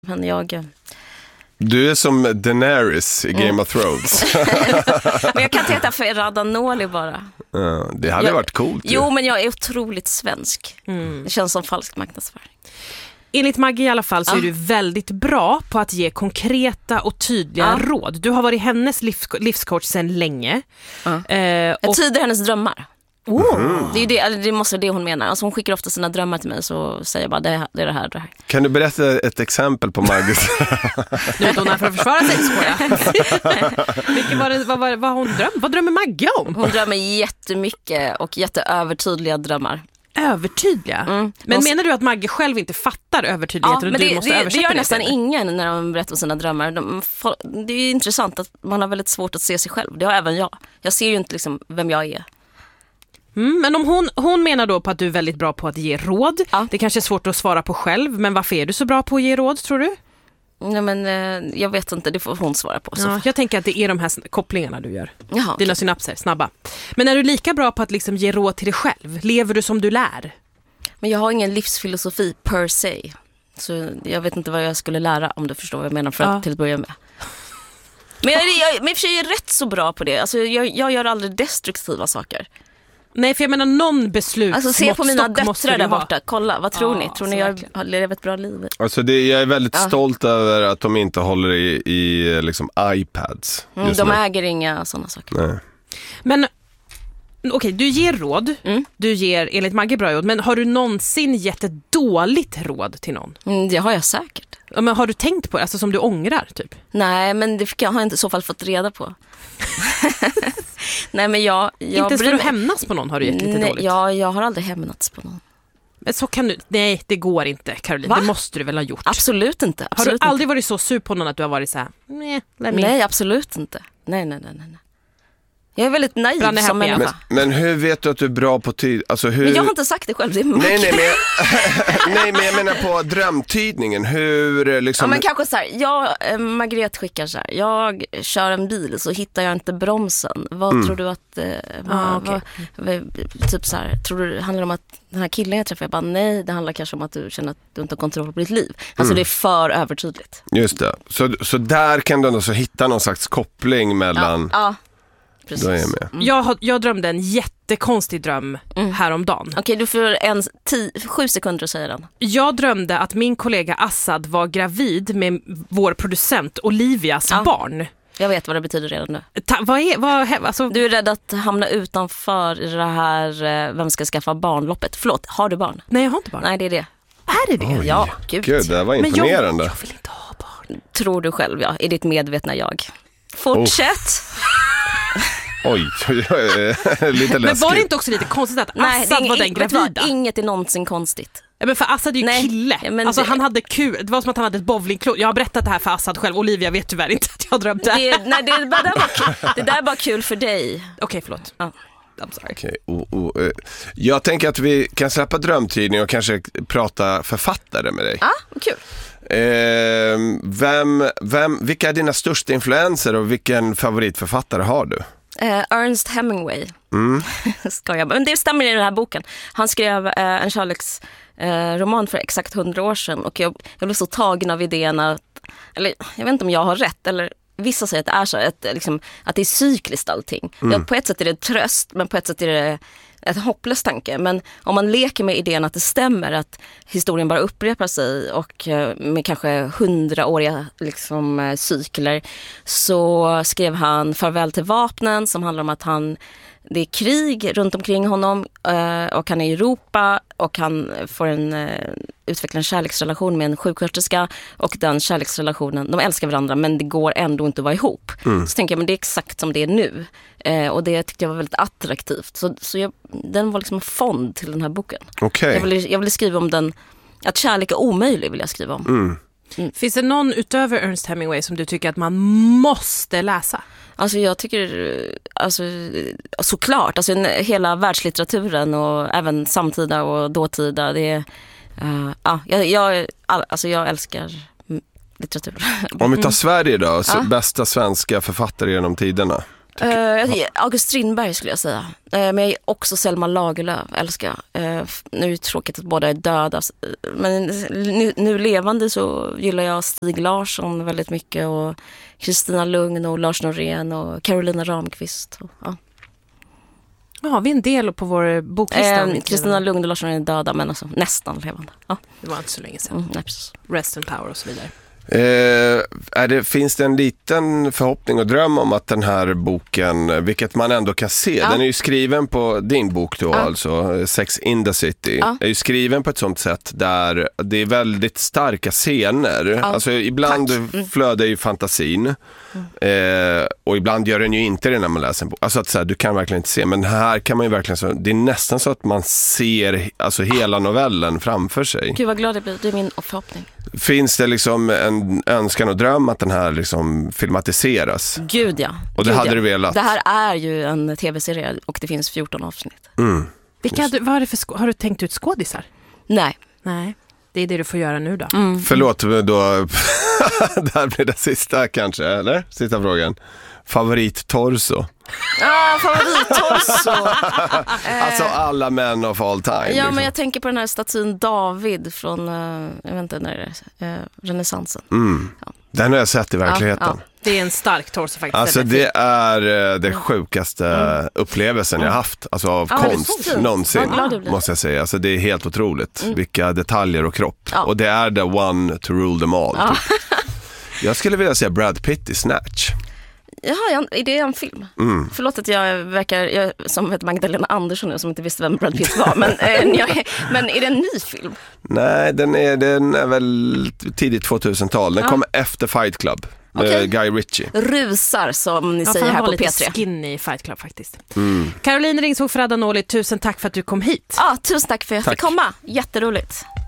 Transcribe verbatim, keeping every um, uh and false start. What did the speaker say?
men jag... Du är som Daenerys i Game mm. of Thrones. Men jag kan inte heta Ferrada Noli bara. Ja, det hade jag, varit coolt. Jo, ju. men jag är otroligt svensk. Mm. Det känns som falsk marknadsföring. Enligt Maggie i alla fall så ja. är du väldigt bra på att ge konkreta och tydliga ja. råd. Du har varit hennes livs- livscoach sedan länge. Ja. Eh, och... Jag tyder hennes drömmar. Oh. Mm. Det är det, eller det måste vara det hon menar. Alltså hon skickar ofta sina drömmar till mig, så säger jag bara det, det är det här, det här. Kan du berätta ett exempel på Margit? Nu är hon här för att försvara sig, skojar. Vilket var det, vad, vad, vad hon dröm? Vad drömmer Maggie om? Hon drömmer jättemycket och jätteövertydliga drömmar. Övertydliga? Mm. Men måste... menar du att Maggie själv inte fattar övertydligheten, ja, och du det, måste det, översätta det? gör det nästan det? ingen när de berättar om sina drömmar. De, det är ju intressant att man har väldigt svårt att se sig själv. Det har även jag. Jag ser ju inte liksom vem jag är. Mm, men om hon, hon menar då på att du är väldigt bra på att ge råd. Ja. Det kanske är svårt att svara på själv, men varför är du så bra på att ge råd, tror du? Nej, men eh, jag vet inte, det får hon svara på. Så. Ja, jag tänker att det är de här kopplingarna du gör. Jaha, Dina okay. synapser, snabba. Men är du lika bra på att liksom ge råd till dig själv? Lever du som du lär? Men jag har ingen livsfilosofi per se. Så jag vet inte vad jag skulle lära, om du förstår vad jag menar, för att ja. till att börja med. Men jag, jag, men i och för sig är rätt så bra på det. Alltså, jag, jag gör aldrig destruktiva saker. Nej, för jag menar någon beslut. Alltså se på mina döttrar där borta. Kolla, vad tror ja, ni? Tror ni jag har levat ett bra liv? Alltså det, jag är väldigt ja. stolt över att de inte håller i, i liksom iPads. Mm, de nu. äger inga sådana saker. Nej. Men okej, okay, du ger råd. Mm. Du ger enligt Maggie bra råd. Men har du någonsin gett ett dåligt råd till någon? Mm, det har jag säkert. Ja, men har du tänkt på det? Alltså som du ångrar typ? Nej, men det fick jag, har jag inte i så fall fått reda på. Nej, men jag, jag inte ens för att hämnas på någon har du gett lite nej, dåligt. Ja, jag har aldrig hämnats på någon. Men så kan du, nej, det går inte, Caroline. Va? Det måste du väl ha gjort. Absolut inte. Absolut har du aldrig inte. varit så sur på någon att du har varit så här, nej, nej, absolut inte. Nej, nej, nej, nej. Jag är väldigt naiv Brann som människa. Men, men hur vet du att du är bra på tid? Alltså hur... Men jag har inte sagt det själv, det är nej, nej, men jag... nej, men jag menar på drömtydningen. Hur liksom... Ja, men kanske så här, jag, äh, Margret skickar så här. Jag kör en bil så hittar jag inte bromsen. Vad mm. tror du att... Äh, vad, ah, okay. vad, typ så här, tror du det handlar om att den här killen jag träffar, jag bara nej, det handlar kanske om att du känner att du inte har kontroll på ditt liv. Alltså mm. det är för övertydligt. Just det. Så, så där kan du ändå så hitta någon slags koppling mellan... Ja, ja. Precis. Är jag, med. Mm. Jag, jag drömde en jättekonstig dröm mm. häromdagen. Okej, okay, du får en tio, sju sekunder att säga den. Jag drömde att min kollega Assad var gravid med vår producent Olivias ja. barn. Jag vet vad det betyder redan nu. Ta, vad är, vad, alltså... Du är rädd att hamna utanför det här vem ska skaffa barnloppet. Förlåt, har du barn? Nej, jag har inte barn. Nej, det är det. Är det det? Oj, ja, gud. Gud, det var imponerande. Men jag, jag vill inte ha barn. Tror du själv, ja. I ditt medvetna jag. Fortsätt. Oh. Oj, lite läskigt. Men var det inte också lite konstigt att nej, Assad var den gravida? Inget är någonsin konstigt. Ja, men för Assad är ju nej, kille. Ja, alltså det... han hade kul. Det var som att han hade ett bowlingklot. Jag har berättat det här för Assad själv. Olivia vet tyvärr inte att jag drömde. Det, nej, det, det, där var, det där var kul för dig. Okej, okay, förlåt. Ja. I'm sorry. Okay. Oh, oh, uh. Jag tänker att vi kan släppa drömtidning och kanske prata författare med dig. Ja, ah, kul. Eh, vem, vem, vilka är dina största influenser och vilken favoritförfattare har du? Uh, Ernest Hemingway. Mm. Ska jag. Men det stämmer i den här boken. Han skrev uh, en kärleksroman uh, för exakt hundra år sedan. Och jag, jag blev så tagen av idén att, eller jag vet inte om jag har rätt, eller vissa säger att det är så, att, liksom, att det är cykliskt allting. Mm. Ja, på ett sätt är det tröst, men på ett sätt är det ett hopplös tanke. Men om man leker med idén att det stämmer, att historien bara upprepar sig och med kanske hundraåriga liksom, cykler, så skrev han Farväl till vapnen, som handlar om att han det är krig runt omkring honom och han är i Europa och han får en utveckla en kärleksrelation med en sjuksköterska, och den kärleksrelationen, de älskar varandra men det går ändå inte att vara ihop. Mm. Så tänker jag, men det är exakt som det är nu. Och det tyckte jag var väldigt attraktivt. Så, så jag, den var liksom en fond till den här boken. Okay. Jag, ville, jag ville skriva om den, att kärlek är omöjlig vill jag skriva om. Mm. Mm. Finns det någon utöver Ernest Hemingway som du tycker att man måste läsa? Alltså jag tycker, alltså, såklart, alltså hela världslitteraturen och även samtida och dåtida, det är, uh, ja, jag, jag, alltså jag älskar litteratur. Om vi tar Sverige då, så ja. Bästa svenska författare genom tiderna, Uh, August Strindberg skulle jag säga. Uh, men jag är också Selma Lagerlöf, älskar jag. Uh, nu är det tråkigt att båda är döda. Men nu, nu levande så gillar jag Stig Larsson väldigt mycket. Och Kristina Lugn och Lars Norén och Carolina Ramqvist. Och, ja. Ja, har vi en del på vår boklista? Kristina uh, Lugn och Lars Norén är döda, men alltså nästan levande. Ja. Det var inte så länge sedan. Mm, nej, precis. Rest and power och så vidare. Eh, är det, finns det en liten förhoppning och dröm om att den här boken, vilket man ändå kan se, ja. Den är ju skriven på din bok då, ja. Alltså Sex in the City, ja. Är ju skriven på ett sånt sätt där det är väldigt starka scener, ja. Alltså ibland mm. flödar ju fantasin mm. eh, och ibland gör den ju inte det när man läser en bok, alltså att så här, du kan verkligen inte se, men här kan man ju verkligen så, det är nästan så att man ser alltså hela novellen framför sig. Gud vad glad det blir, det är min förhoppning. Finns det liksom en önskan och dröm att den här liksom filmatiseras? Gud ja. Och det Gud, hade ja. du velat? Det här är ju en tv-serie och det finns fjorton avsnitt. Mm. Vilka, vad har, du för, har du tänkt ut skådisar? Nej. Nej, det är det du får göra nu då. Mm. Förlåt då, där blir det sista kanske, eller? Sista frågan. Favorit-torso? Ah, favorit-torso! Alltså alla män of all time. Ja, liksom. Men jag tänker på den här statyn David från, uh, jag vet inte när det är, uh, renässansen. Mm. Ja. Den har jag sett i verkligheten. Ja, ja. Det är en stark torso faktiskt. Alltså det är uh, det sjukaste mm. upplevelsen jag haft. Alltså av ja, konst någonsin, måste jag säga. Alltså det är helt otroligt. Mm. Vilka detaljer och kropp. Ja. Och det är the one to rule them all. Ja. Typ. Jag skulle vilja säga Brad Pitt i Snatch. Jaha, är det en film? Mm. Förlåt att jag verkar jag, som heter Magdalena Andersson nu, som inte visste vem Brad Pitt var. Men, eh, jag, men är det en ny film? Nej, den är, den är väl tidigt tvåtusental. Den ja. Kom efter Fight Club. Okay. Guy Ritchie. Rusar som ni ja, säger här på P tre. Lite skinny i Fight Club faktiskt. Mm. Caroline Ringskog Ferrada-Noli, tusen tack för att du kom hit. Ja, tusen tack för att jag tack. fick komma. Jätteroligt.